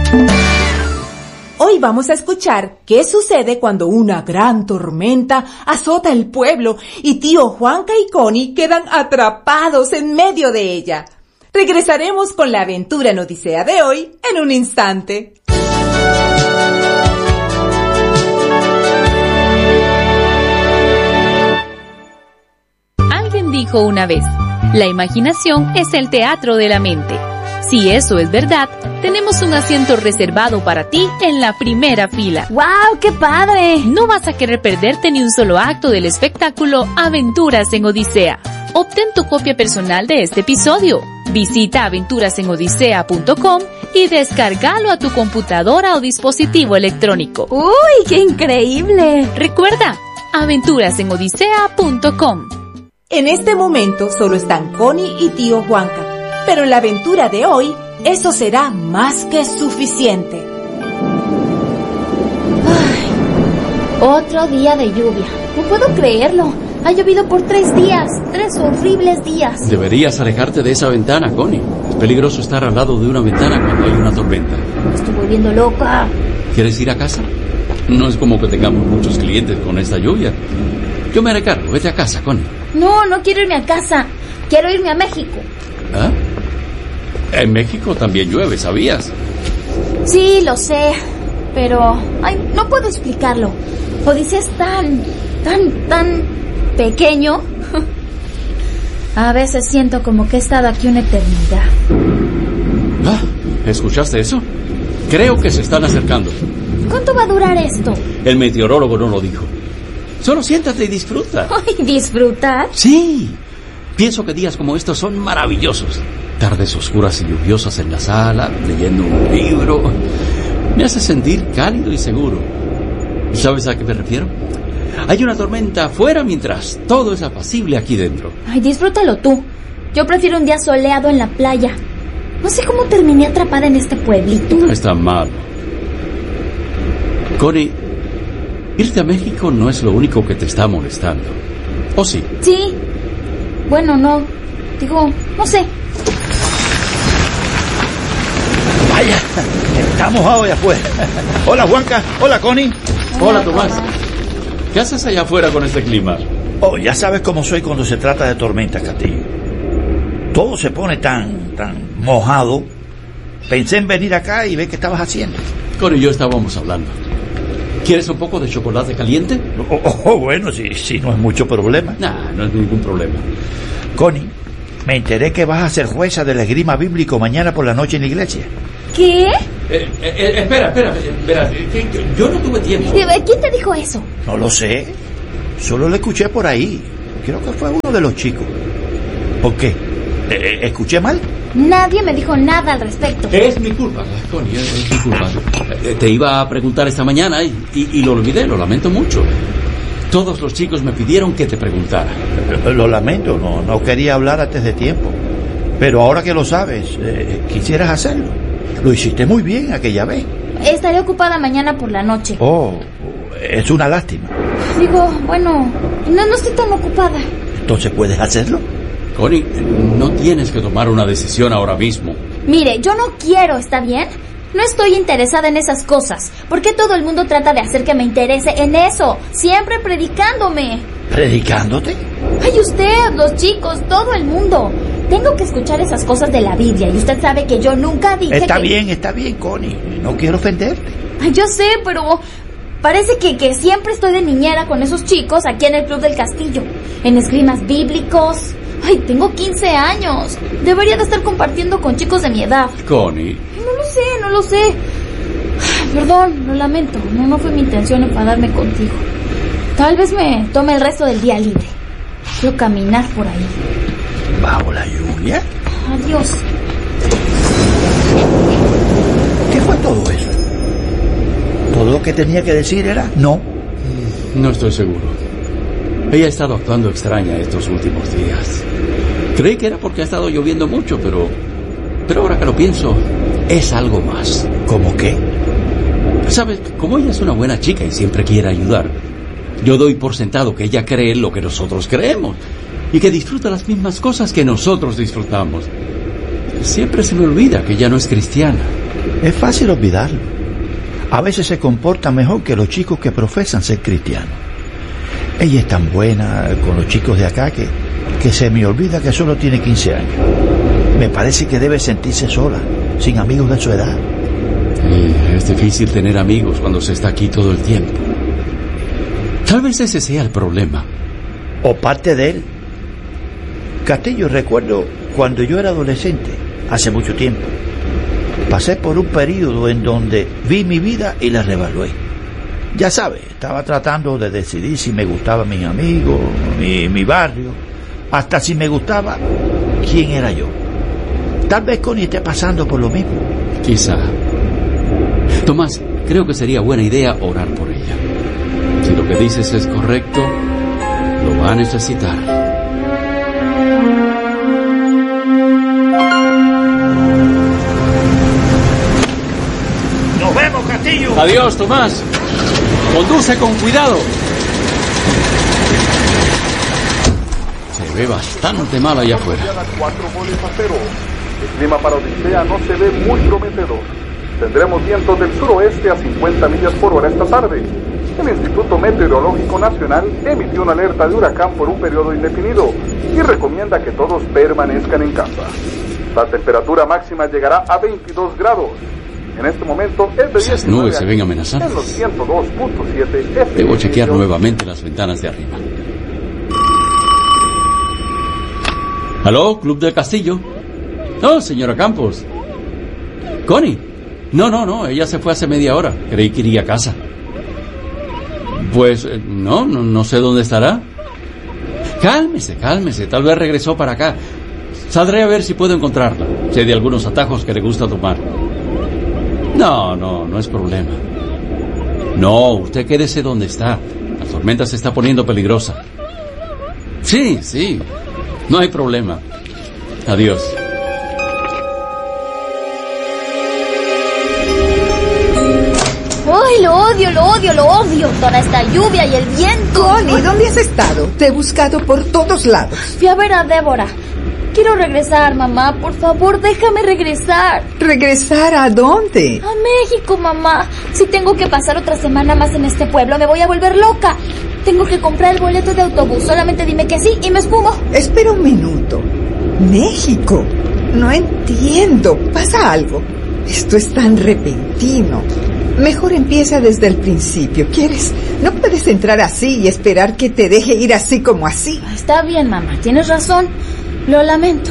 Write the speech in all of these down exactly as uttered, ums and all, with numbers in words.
Hoy vamos a escuchar qué sucede cuando una gran tormenta azota el pueblo y tío Juanca y Connie quedan atrapados en medio de ella. Regresaremos con la aventura en Odisea de hoy en un instante. Alguien dijo una vez, la imaginación es el teatro de la mente. Si eso es verdad, tenemos un asiento reservado para ti en la primera fila. ¡Wow! ¡Qué padre! No vas a querer perderte ni un solo acto del espectáculo Aventuras en Odisea. Obtén tu copia personal de este episodio. Visita aventuras en odisea punto com y descárgalo a tu computadora o dispositivo electrónico. ¡Uy, qué increíble! Recuerda, aventuras en odisea punto com. En este momento solo están Connie y tío Juanca, pero en la aventura de hoy eso será más que suficiente. Ay, otro día de lluvia. No puedo creerlo. Ha llovido por tres días, tres horribles días. Deberías alejarte de esa ventana, Connie. Es peligroso estar al lado de una ventana cuando hay una tormenta. Me estoy volviendo loca. ¿Quieres ir a casa? No es como que tengamos muchos clientes con esta lluvia. Yo me haré cargo. Vete a casa, Connie. No, no quiero irme a casa. Quiero irme a México. ¿Ah? En México también llueve, ¿sabías? Sí, lo sé. Pero, ay, no puedo explicarlo. Odisea es tan, tan, tan pequeño. A veces siento como que he estado aquí una eternidad. Ah, ¿escuchaste eso? Creo que se están acercando. ¿Cuánto va a durar esto? El meteorólogo no lo dijo. Solo siéntate y disfruta. Ay, ¿disfrutar? Sí. Pienso que días como estos son maravillosos. Tardes oscuras y lluviosas en la sala, leyendo un libro. Me hace sentir cálido y seguro. ¿Sabes a qué me refiero? Hay una tormenta afuera mientras todo es apacible aquí dentro. Ay, disfrútalo tú. Yo prefiero un día soleado en la playa. No sé cómo terminé atrapada en este pueblito. No está mal. Connie, irte a México no es lo único que te está molestando. ¿O sí? Sí. Bueno, no. Digo, no sé. Vaya, estamos hoy afuera. Hola, Juanca. Hola, Connie. Hola, Tomás. ¿Qué haces allá afuera con este clima? Oh, ya sabes cómo soy cuando se trata de tormentas, Castillo. Todo se pone tan, tan mojado. Pensé en venir acá y ver qué estabas haciendo. Connie y yo estábamos hablando. ¿Quieres un poco de chocolate caliente? Oh, oh, oh bueno, si, si no es mucho problema. Nah, no es ningún problema. Connie, me enteré que vas a ser jueza del esgrima bíblico mañana por la noche en la iglesia. ¿Qué? Eh, eh, eh, espera, espera, espera. Yo, yo no tuve tiempo. ¿Quién te dijo eso? No lo sé. Solo lo escuché por ahí. Creo que fue uno de los chicos. ¿Por qué? Eh, ¿Escuché mal? Nadie me dijo nada al respecto. Es mi culpa, Connie, es, es mi culpa. Te iba a preguntar esta mañana y, y, y lo olvidé, lo lamento mucho. Todos los chicos me pidieron que te preguntara. Lo lamento, no, no quería hablar antes de tiempo. Pero ahora que lo sabes, eh, quisieras hacerlo. Lo hiciste muy bien aquella vez. Estaré ocupada mañana por la noche. Oh, es una lástima. Digo, bueno, no, no estoy tan ocupada. Entonces, ¿puedes hacerlo? Connie, no tienes que tomar una decisión ahora mismo. Mire, yo no quiero, ¿está bien? No estoy interesada en esas cosas. ¿Por qué todo el mundo trata de hacer que me interese en eso? Siempre predicándome. ¿Predicándote? Ay, usted, los chicos, todo el mundo. Tengo que escuchar esas cosas de la Biblia y usted sabe que yo nunca dije Está que... bien, está bien, Connie. No quiero ofenderte. Ay, yo sé, pero parece que, que siempre estoy de niñera con esos chicos aquí en el Club del Castillo. En esgrimas bíblicos. Ay, tengo quince años. Debería de estar compartiendo con chicos de mi edad. Connie. No lo sé, no lo sé. Ay, perdón, lo lamento. No, no fue mi intención enfadarme contigo. Tal vez me tome el resto del día libre. Quiero caminar por ahí. ¿Bajo la lluvia? Adiós. ¿Qué fue todo eso? ¿Todo lo que tenía que decir era no? No estoy seguro. Ella ha estado actuando extraña estos últimos días. Creí que era porque ha estado lloviendo mucho, pero... Pero ahora que lo pienso, es algo más. ¿Cómo qué? ¿Sabes? Como ella es una buena chica y siempre quiere ayudar, yo doy por sentado que ella cree en lo que nosotros creemos y que disfruta las mismas cosas que nosotros disfrutamos. Siempre se me olvida que ella no es cristiana. Es fácil olvidarlo. A veces se comporta mejor que los chicos que profesan ser cristianos. Ella es tan buena con los chicos de acá que, que se me olvida que solo tiene quince años. Me parece que debe sentirse sola, sin amigos de su edad. Y es difícil tener amigos cuando se está aquí todo el tiempo. Tal vez ese sea el problema. O parte de él. Castillo, recuerdo cuando yo era adolescente, hace mucho tiempo. Pasé por un periodo en donde vi mi vida y la reevalué. Ya sabes, estaba tratando de decidir si me gustaban mis amigos, mi, mi barrio, hasta si me gustaba quién era yo. Tal vez Connie esté pasando por lo mismo. Quizá. Tomás, creo que sería buena idea orar por ella. Si lo que dices es correcto, lo va a necesitar. ¡Nos vemos, Castillo! Adiós, Tomás. Conduce con cuidado. Se ve bastante mal allá afuera. Cuatro goles a cero. El clima para Odisea no se ve muy prometedor. Tendremos vientos del suroeste a cincuenta millas por hora esta tarde. El Instituto Meteorológico Nacional emitió una alerta de huracán por un periodo indefinido y recomienda que todos permanezcan en casa. La temperatura máxima llegará a veintidós grados. En este momento es de Esas nubes se ven amenazantes. En los ciento dos punto siete F M. Debo chequear nuevamente las ventanas de arriba. ¿Aló, Club del Castillo? No, señora Campos. ¿Connie? No, no, no, ella se fue hace media hora. Creí que iría a casa. Pues, eh, no, no, no sé dónde estará. Cálmese, cálmese, tal vez regresó para acá. Saldré a ver si puedo encontrarla. Sé de algunos atajos que le gusta tomar. No, no, no es problema. No, usted quédese donde está. La tormenta se está poniendo peligrosa. Sí, sí, no hay problema. Adiós. ¡Ay, lo odio, lo odio, lo odio! Toda esta lluvia y el viento. Connie, ¿dónde has estado? Te he buscado por todos lados. Fui a ver a Débora. Quiero regresar, mamá. Por favor, déjame regresar. ¿Regresar a dónde? A México, mamá. Si tengo que pasar otra semana más en este pueblo, me voy a volver loca. Tengo que comprar el boleto de autobús. Solamente dime que sí y me esfumo. Espera un minuto. ¿México? No entiendo. ¿Pasa algo? Esto es tan repentino. Mejor empieza desde el principio. ¿Quieres? No puedes entrar así y esperar que te deje ir así como así. Está bien, mamá. Tienes razón. Lo lamento.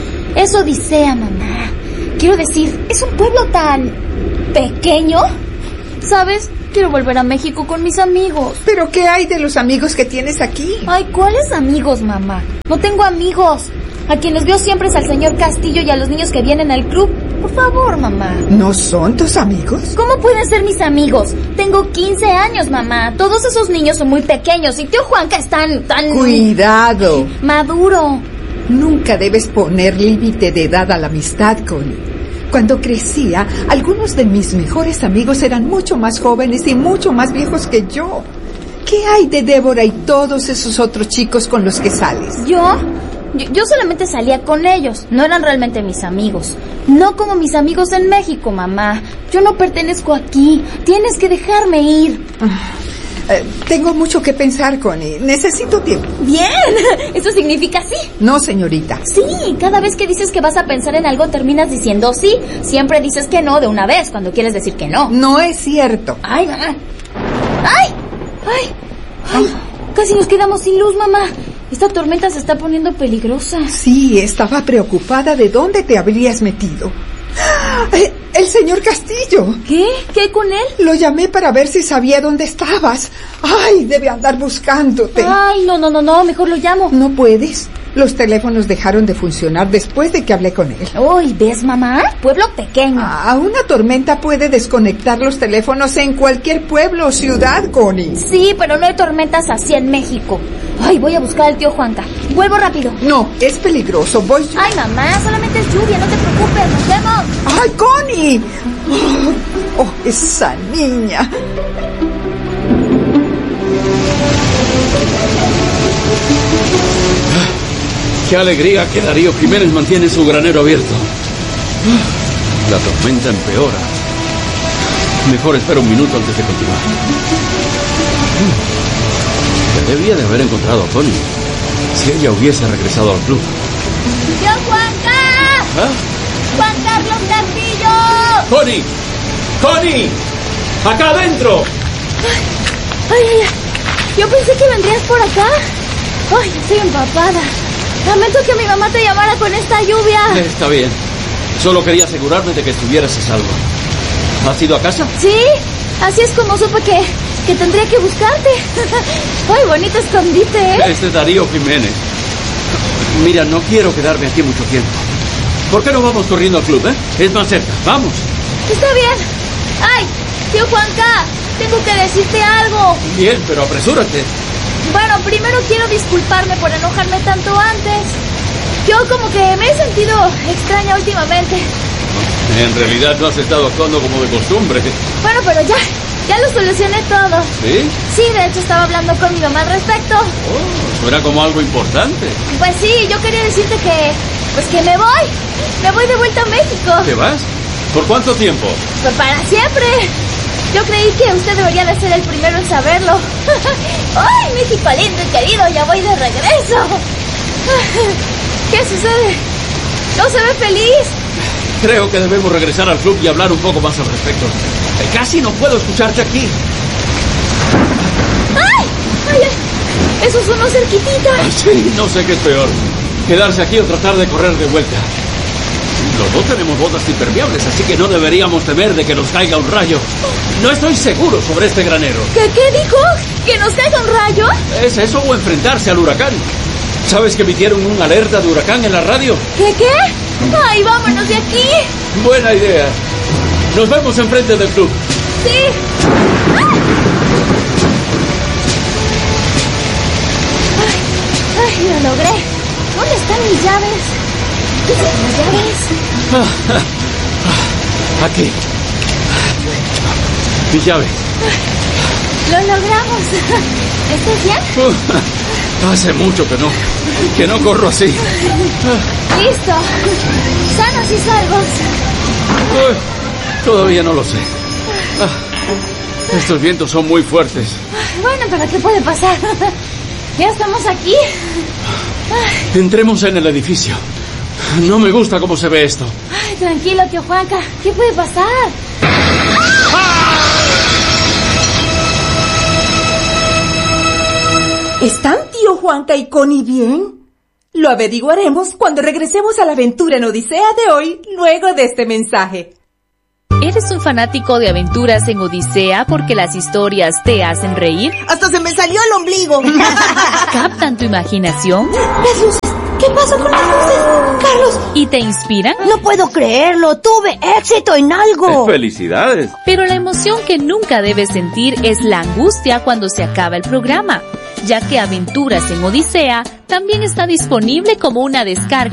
Es Odisea, mamá. Quiero decir, es un pueblo tan pequeño. ¿Sabes? Quiero volver a México con mis amigos. ¿Pero qué hay de los amigos que tienes aquí? Ay, ¿cuáles amigos, mamá? No tengo amigos. A quienes veo siempre es al señor Castillo y a los niños que vienen al club. Por favor, mamá. ¿No son tus amigos? ¿Cómo pueden ser mis amigos? Tengo quince años, mamá. Todos esos niños son muy pequeños y tío Juanca es tan, tan... Cuidado. Maduro. Nunca debes poner límite de edad a la amistad, Connie. Cuando crecía, algunos de mis mejores amigos eran mucho más jóvenes y mucho más viejos que yo. ¿Qué hay de Débora y todos esos otros chicos con los que sales? ¿Yo? Yo, yo solamente salía con ellos. No eran realmente mis amigos. No como mis amigos en México, mamá. Yo no pertenezco aquí. Tienes que dejarme ir. Eh, tengo mucho que pensar, Connie. Necesito tiempo. Bien. ¿Eso significa sí? No, señorita. Sí. Cada vez que dices que vas a pensar en algo, terminas diciendo sí. Siempre dices que no de una vez cuando quieres decir que no. No es cierto. Ay, mamá. ¡Ay! ¡Ay! ¡Ay! Casi nos quedamos sin luz, mamá. Esta tormenta se está poniendo peligrosa. Sí, estaba preocupada de dónde te habrías metido. ¡Eh! ¡El señor Castillo! ¿Qué? ¿Qué hay con él? Lo llamé para ver si sabía dónde estabas. ¡Ay, debe andar buscándote! Ay, no, no, no, no, mejor lo llamo. ¿No puedes? Los teléfonos dejaron de funcionar después de que hablé con él. Uy, ¿ves, mamá? Pueblo pequeño. Ah, una tormenta puede desconectar los teléfonos en cualquier pueblo o ciudad, Connie. Sí, pero no hay tormentas así en México. Ay, voy a buscar al tío Juanca. Vuelvo rápido. No, es peligroso. Voy yo. Ay, mamá, solamente es lluvia, no te preocupes. Nos vemos. ¡Ay, Connie! Oh, oh, esa niña. Qué alegría que Darío Jiménez mantiene su granero abierto. La tormenta empeora. Mejor espera un minuto antes de continuar. Ya debía de haber encontrado a Connie. Si ella hubiese regresado al club. ¡Tío Juanca! ¿Ah? ¡Juan Carlos Castillo! ¡Connie! ¡Connie! ¡Acá adentro! Ay, ay, ay. Yo pensé que vendrías por acá. Ay, estoy empapada. Lamento que mi mamá te llamara con esta lluvia. Está bien. Solo quería asegurarme de que estuvieras a salvo. ¿Has ido a casa? Sí, así es como supe que, que tendría que buscarte. Ay, bonito escondite, ¿eh? Este es Darío Jiménez. Mira, no quiero quedarme aquí mucho tiempo. ¿Por qué no vamos corriendo al club, eh? Es más cerca. ¡Vamos! Está bien. Ay, tío Juanca, tengo que decirte algo. Bien, pero apresúrate. Bueno, primero quiero disculparme por enojarme tanto antes. Yo como que me he sentido extraña últimamente. En realidad no has estado actuando como de costumbre. Bueno, pero ya, ya lo solucioné todo. ¿Sí? Sí, de hecho estaba hablando con mi mamá al respecto. Oh, suena como algo importante. Pues sí, yo quería decirte que, pues que me voy. Me voy de vuelta a México. ¿Te vas? ¿Por cuánto tiempo? Pues para siempre. Yo creí que usted debería de ser el primero en saberlo. ¡Ay, México lindo y querido! ¡Ya voy de regreso! ¿Qué sucede? ¿No se ve feliz? Creo que debemos regresar al club y hablar un poco más al respecto. Casi no puedo escucharte aquí. ¡Ay! ¡Ay! ay! ¡Eso sonó cerquitita! Sí, no sé qué es peor. Quedarse aquí o tratar de correr de vuelta. Los dos tenemos botas impermeables, así que no deberíamos temer de que nos caiga un rayo. No estoy seguro sobre este granero. ¿Qué, qué dijo? ¿Que nos caiga un rayo? ¿Es eso o enfrentarse al huracán? ¿Sabes que emitieron una alerta de huracán en la radio? ¿Qué, qué? ¡Ay, vámonos de aquí! Buena idea. Nos vemos enfrente del club. ¡Sí! ¡Ay! ¡Ay! ¡Ay, lo logré! ¿Dónde están mis llaves? ¿Qué son las llaves? Aquí. Mis llaves. ¡Lo logramos! ¿Estás bien? Uh, hace mucho que no, que no corro así. ¡Listo! ¡Sanos y salvos! Uh, todavía no lo sé. Uh, estos vientos son muy fuertes. Bueno, pero ¿qué puede pasar? Ya estamos aquí. Entremos en el edificio. No me gusta cómo se ve esto. Ay, tranquilo, tío Juanca. ¿Qué puede pasar? ¿Están tío Juanca y Connie bien? Lo averiguaremos cuando regresemos a la aventura en Odisea de hoy, luego de este mensaje. ¿Eres un fanático de aventuras en Odisea porque las historias te hacen reír? ¡Hasta se me salió el ombligo! ¿Captan tu imaginación? ¡Las luces! ¿Qué pasó con las luces? ¡Carlos! ¿Y te inspiran? No puedo creerlo, tuve éxito en algo. ¡Felicidades! Pero la emoción que nunca debes sentir es la angustia cuando se acaba el programa, ya que Aventuras en Odisea también está disponible como una descarga